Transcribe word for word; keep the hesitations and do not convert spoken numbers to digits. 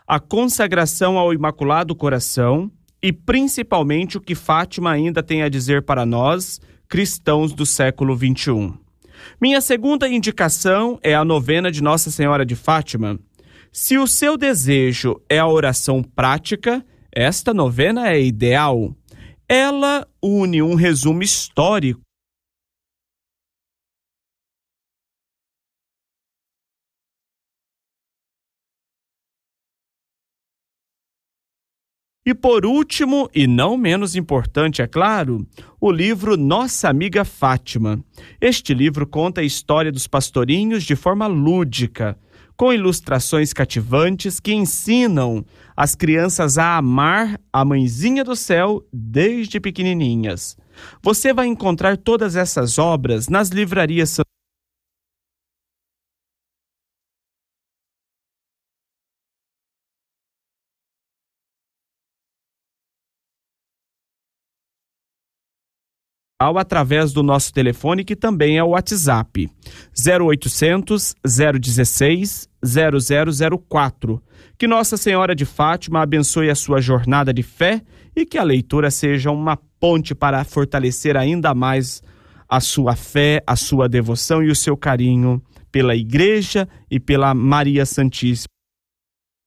a consagração ao Imaculado Coração e principalmente o que Fátima ainda tem a dizer para nós, cristãos do século vinte e um. Minha segunda indicação é a novena de Nossa Senhora de Fátima. Se o seu desejo é a oração prática, esta novena é ideal. Ela une um resumo histórico e, por último, e não menos importante, é claro, o livro Nossa Amiga Fátima. Este livro conta a história dos pastorinhos de forma lúdica, com ilustrações cativantes que ensinam as crianças a amar a Mãezinha do Céu desde pequenininhas. Você vai encontrar todas essas obras nas livrarias através do nosso telefone, que também é o WhatsApp, zero oitocentos, zero dezesseis, zero zero zero quatro. Que Nossa Senhora de Fátima abençoe a sua jornada de fé e que a leitura seja uma ponte para fortalecer ainda mais a sua fé, a sua devoção e o seu carinho pela Igreja e pela Maria Santíssima.